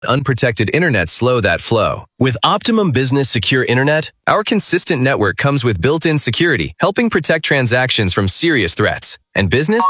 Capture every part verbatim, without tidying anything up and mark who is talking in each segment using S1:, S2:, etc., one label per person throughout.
S1: Unprotected internet slow that flow. With Optimum Business Secure Internet, our consistent network comes with built-in security, helping protect transactions from serious threats. And business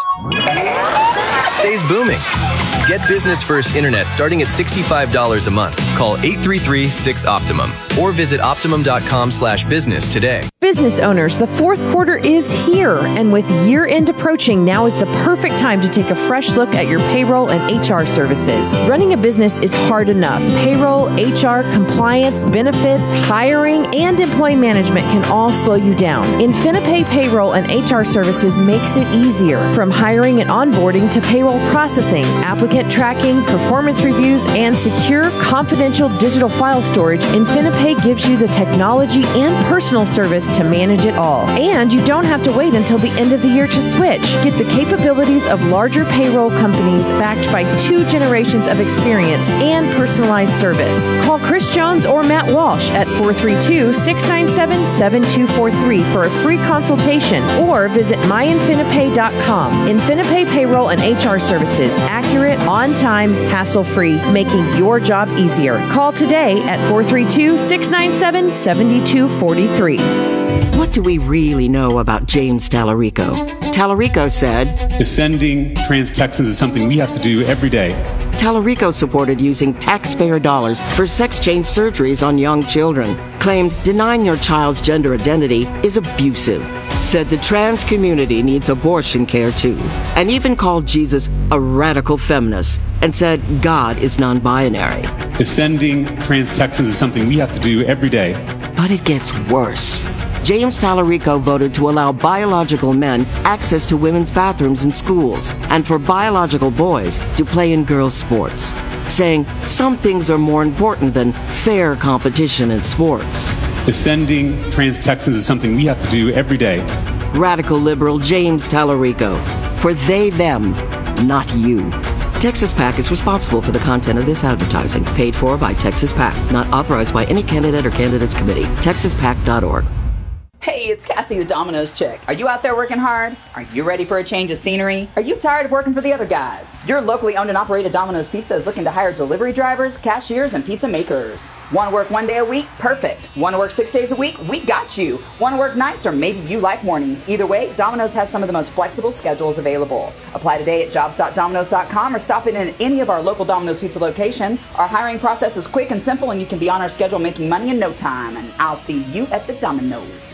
S1: stays booming. Get business first internet starting at sixty-five dollars a month. Call eight three three, six, Optimum or visit optimum.com slash business today.
S2: Business owners, the fourth quarter is here, and with year-end approaching, now is the perfect time to take a fresh look at your payroll and H R services. Running a business is hard enough. Payroll, H R, compliance, benefits, hiring, and employee management can all slow you down. InfiniPay Payroll and H R Services makes it easier. From hiring and onboarding to payroll processing, applicant tracking, performance reviews, and secure, confidential digital file storage, InfiniPay gives you the technology and personal service to manage it all. And you don't have to wait until the end of the year to switch. Get the capabilities of larger payroll companies backed by two generations of experience and personalized service. Call Chris Jones or Matt Walsh at four three two, six nine seven, seven two four three for a free consultation or visit my infinipay dot com. InfiniPay Payroll and H R Services. Accurate, on time, hassle-free, making your job easier. Call today at four three two, six nine seven, seven two four three.
S3: What do we really know about James Tallarico? Tallarico said,
S4: defending trans Texans is something we have to do every day.
S3: Tallarico supported using taxpayer dollars for sex change surgeries on young children, claimed denying your child's gender identity is abusive, said the trans community needs abortion care too, and even called Jesus a radical feminist and said God is non-binary.
S4: Defending trans Texans is something we have to do every day.
S3: But it gets worse. James Tallarico voted to allow biological men access to women's bathrooms in schools and for biological boys to play in girls' sports, saying some things are more important than fair competition in sports.
S4: Defending trans Texans is something we have to do every day.
S3: Radical liberal James Tallarico. For they, them, not you. Texas PAC is responsible for the content of this advertising, paid for by Texas PAC, not authorized by any candidate or candidates committee. texas pac dot org.
S5: Hey, it's Cassie the Domino's chick. Are you out there working hard? Are you ready for a change of scenery? Are you tired of working for the other guys? Your locally owned and operated Domino's Pizza is looking to hire delivery drivers, cashiers, and pizza makers. Want to work one day a week? Perfect. Want to work six days a week? We got you. Want to work nights or maybe you like mornings? Either way, Domino's has some of the most flexible schedules available. Apply today at jobs dot domino's dot com or stop in at any of our local Domino's Pizza locations. Our hiring process is quick and simple and you can be on our schedule making money in no time. And I'll see you at the Domino's.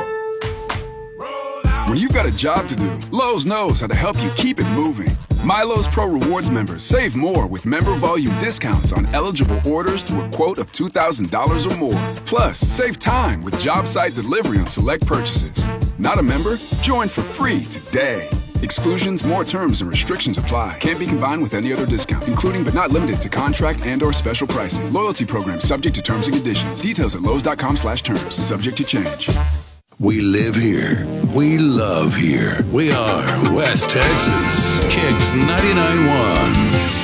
S6: When you've got a job to do, Lowe's knows how to help you keep it moving. MyLowe's Pro Rewards members save more with member volume discounts on eligible orders through a quote of two thousand dollars or more. Plus, save time with job site delivery on select purchases. Not a member? Join for free today. Exclusions, more terms, and restrictions apply. Can't be combined with any other discount, including but not limited to contract and or special pricing. Loyalty program subject to terms and conditions. Details at lowes dot com slash terms. Subject to change.
S7: We live here. We love here. We are West Texas. Kicks ninety-nine point one.